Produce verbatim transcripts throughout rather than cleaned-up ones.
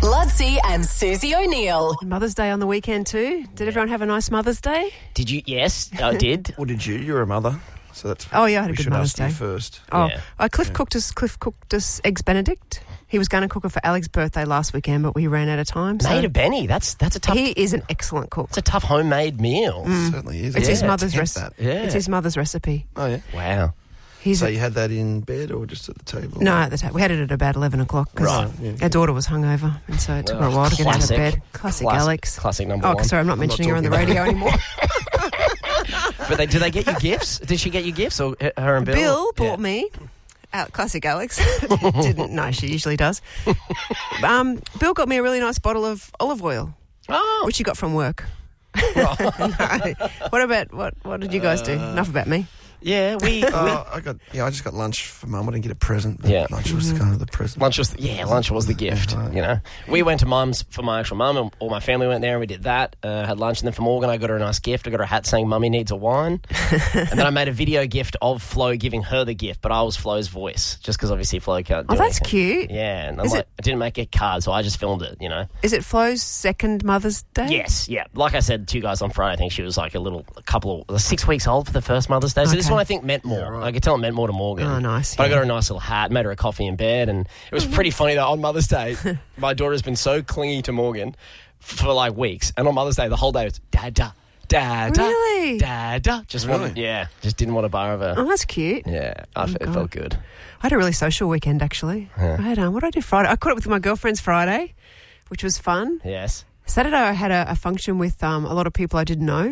Ludsey and Susie O'Neill. Mother's Day on the weekend too. Did everyone have a nice Mother's Day? Did you? Yes, I did. Or did you? You're a mother. So that's Oh, yeah, I had a we good should Mother's ask you Day. first. Oh, Yeah. uh, Cliff cooked us. Cliff cooked us eggs Benedict. He was going to cook it for Alex's birthday last weekend, but we ran out of time. So Made a Benny. That's that's a tough. he is an excellent cook. It's a tough homemade meal. Certainly is. It's his Yeah, mother's tempt recipe. that. Yeah. It's his mother's recipe. Oh, yeah. Wow. He's So a- you had that in bed or just at the table? no, at the time we had it at about eleven o'clock because Right, yeah. our daughter was hungover, and so it took her a while to get out of Classic. bed. Classic, Classic- Alex. classic number oh, one. sorry, I'm not I'm not mentioning her on the talking radio anymore. But they, do they get you gifts? Did she get you gifts, or h- her and Bill? Bill bought Yeah. me. Uh, classic Alex. Didn't. No, she usually does. um, Bill got me a really nice bottle of olive oil, Oh, which he got from work. No. What about what? What did you guys do? Enough about me. yeah. We, we Oh, I got yeah. I just got lunch for Mum. I didn't get a present. But Yeah. lunch was kind of the present. lunch was yeah. Lunch was the gift. You know, we went to Mum's for my actual mum, and all my family went there, and we did that. Uh, had lunch, and then for Morgan, I got her a nice gift. I got her a hat saying "Mummy needs a wine," and then I made a video gift of Flo giving her the gift, but I was Flo's voice, just because obviously Flo can't. Do Oh, that's anything. cute. Yeah, and I'm Is like, it- I didn't make a card, so I just filmed it. You know. Is it Flo's second Mother's Day? Yes, yeah. Like I said to you guys on Friday, I think she was like a little, a couple of, six weeks old for the first Mother's Day. So this Okay. one I think meant more. I could tell it meant more to Morgan. Oh, nice, But I yeah. got her a nice little hat, made her a coffee in bed, and it was pretty funny that on Mother's Day, my daughter's been so clingy to Morgan f- for like weeks, and on Mother's Day, the whole day was dada, dada, Really? dada. Just wanted, Really? yeah, just didn't want to bar of her. Oh, that's cute. Yeah, I f- it God. felt good. I had a really social weekend, actually. I had, um, what did I do Friday? I caught up with my girlfriends Friday, which was fun. Yes. Saturday, I had a, a function with um, a lot of people I didn't know.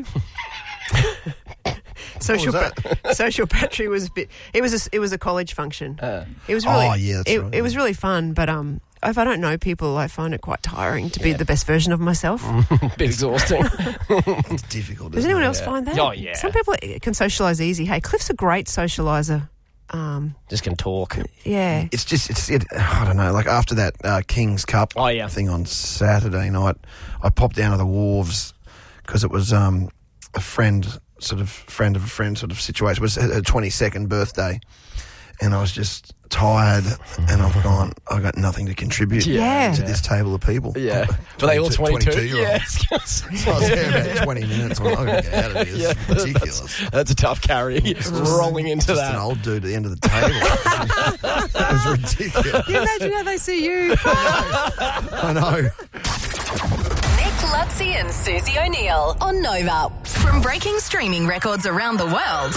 social, What was pa- social battery was a bit. It was a, it was a college function. Uh, it was really. Oh, yeah, that's it, right, it was yeah. really fun, but um, if I don't know people, I find it quite tiring to be the best version of myself. a bit exhausting. It's difficult. Does isn't anyone it? else find that? Oh, yeah. Some people can socialise easy. Hey, Cliff's a great socialiser. Um, Just can talk. yeah. It's just, it's, it, I don't know, like after that uh, King's Cup Oh, yeah. thing on Saturday night, I popped down to the Wharves because it was um, a friend, sort of, friend of a friend sort of situation. It was her twenty-second birthday, and I was just tired, and I've gone, I've got nothing to contribute Yeah. to this table of people. Yeah. Were they all twenty-two? twenty-two-year-olds. Yeah. So I was there about twenty minutes. I'm like, I'm going to get out of here. It's ridiculous. That's a tough carry. Rolling into Just that. an old dude at the end of the table. It was ridiculous. Can you imagine how they see you? I know. Nick Ludsey and Susie O'Neill on Nova. From breaking streaming records around the world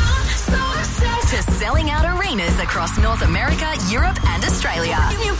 to selling out arenas across North America, Europe and Australia.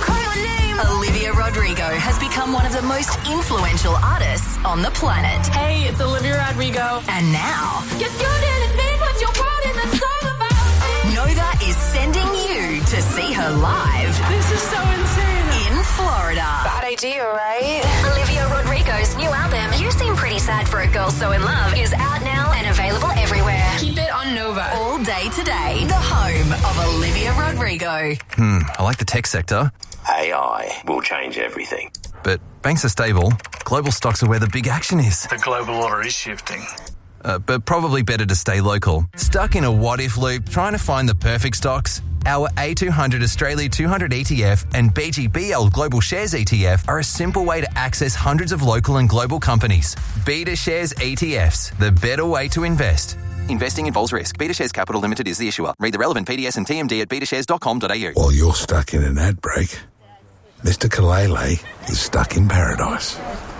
Olivia Rodrigo has become one of the most influential artists on the planet. Hey, it's Olivia Rodrigo. And now, Yes, you didn't mean what you wrote in the song about. Nova is sending you to see her live This is so insane. in Florida. Bad idea, right? Olivia Rodrigo's new album, You Seem Pretty Sad for a Girl So In Love, is out now and available everywhere. Keep it on Nova. All day today, the home of Olivia Rodrigo. I like the tech sector, A I will change everything. but banks are stable. Global stocks are where the big action is. The global order is shifting. Uh, but probably better to stay local. Stuck in a what-if loop trying to find the perfect stocks? Our A two hundred Australia two hundred E T F and B G B L Global Shares E T F are a simple way to access hundreds of local and global companies. Beta Shares E T Fs, the better way to invest. Investing involves risk. Beta Shares Capital Limited is the issuer. Read the relevant P D S and T M D at beta shares dot com dot a u. While you're stuck in an ad break, Mister Kalele is stuck in paradise.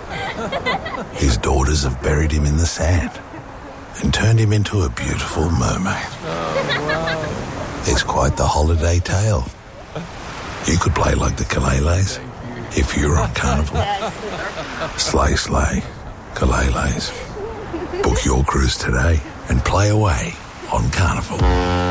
His daughters have buried him in the sand and turned him into a beautiful mermaid. It's quite the holiday tale. You could play like the Kaleles if you were on Carnival. Slay, slay, Kaleles. Book your cruise today and play away on Carnival.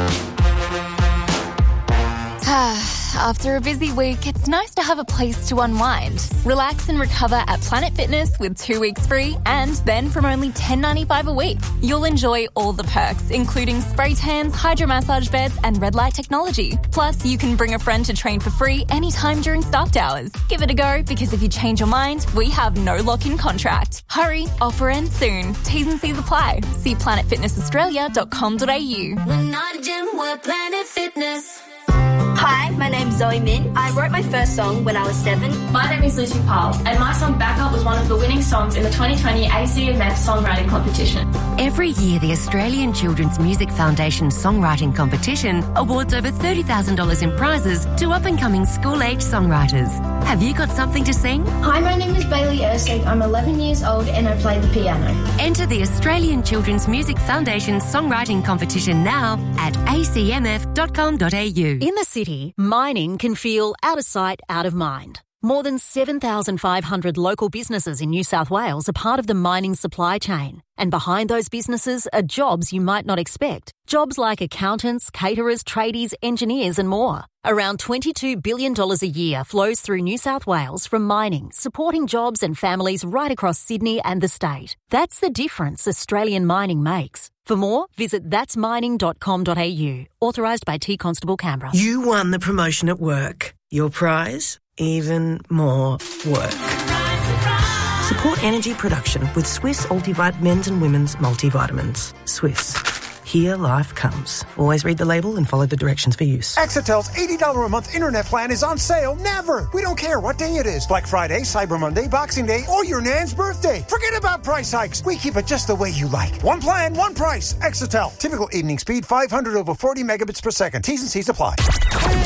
After a busy week, it's nice to have a place to unwind. Relax and recover at Planet Fitness with two weeks free, and then from only ten dollars ninety-five a week. You'll enjoy all the perks, including spray tans, hydromassage beds, and red light technology. Plus, you can bring a friend to train for free anytime during staffed hours. Give it a go, because if you change your mind, we have no lock-in contract. Hurry, offer ends soon. T's and C's apply. See planet fitness australia dot com dot a u. We're not a gym, we're Planet Fitness. Hi, my name's Zoe Min. I wrote my first song when I was seven. My name is Lucy Powell, and my song Backup was one of the winning songs in the twenty twenty A C M F songwriting competition. Every year, the Australian Children's Music Foundation Songwriting Competition awards over thirty thousand dollars in prizes to up-and-coming school-age songwriters. Have you got something to sing? Hi, my name is Bailey Ersig. I'm eleven years old and I play the piano. Enter the Australian Children's Music Foundation Songwriting Competition now at a c m f dot com dot a u. In the city, mining can feel out of sight, out of mind. More than seven thousand five hundred local businesses in New South Wales are part of the mining supply chain. And behind those businesses are jobs you might not expect. Jobs like accountants, caterers, tradies, engineers and more. Around twenty-two billion dollars a year flows through New South Wales from mining, supporting jobs and families right across Sydney and the state. That's the difference Australian mining makes. For more, visit that's mining dot com dot a u. Authorised by T Constable Canberra. You won the promotion at work. Your prize? Even more work. Support energy production with Swiss Ultivite men's and women's multivitamins. Swiss. Here life comes. Always read the label and follow the directions for use. Exitel's eighty dollars a month internet plan is on sale never. We don't care what day it is. Black Friday, Cyber Monday, Boxing Day, or your nan's birthday. Forget about price hikes. We keep it just the way you like. One plan, one price. Exitel. Typical evening speed, five hundred over forty megabits per second. T's and C's apply.